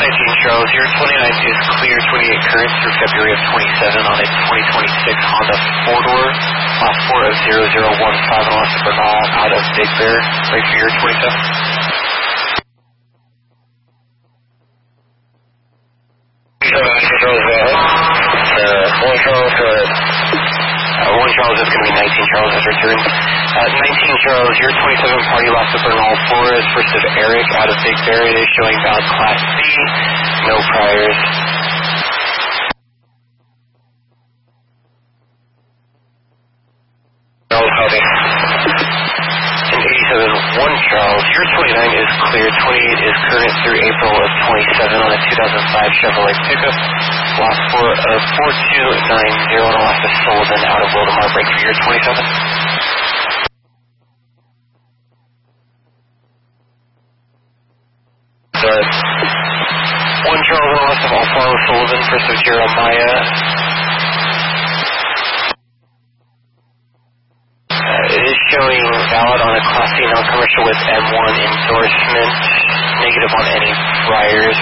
19 Charles, your 29 is clear, 28 current through February of 27 on a 2026 Honda 4-door, last 4 of 0015 on Bernal out of Big Bear, right for your 27. 1 Charles is going to be 19 Charles is returned. 19 Charles, your 27 party lost to Bernal Forest versus Eric out of Big Bear. It is showing valid Class B, no priors. Charles, copy. And 87, 1 Charles, your 29 is clear, 28 is current through April of 27 on a 2005 Chevrolet pickup. Lost 4 of 4290 on Alaska Sullivan out of Wildemar, break for your 27. The 1 Charles on Alaska Alfaro Sullivan for Sir Jeremiah. It is showing valid on a Class C non-commercial with M1 endorsement, negative on any priors.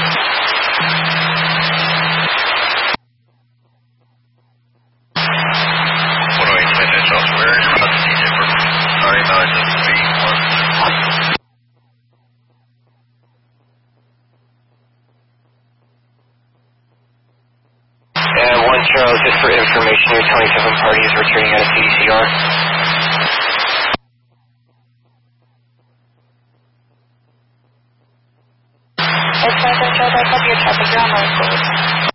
And 1 Charles, just for information, your 27 party is returning out of CDCR. It's 7 Charles, I copy your traffic, you're on our code.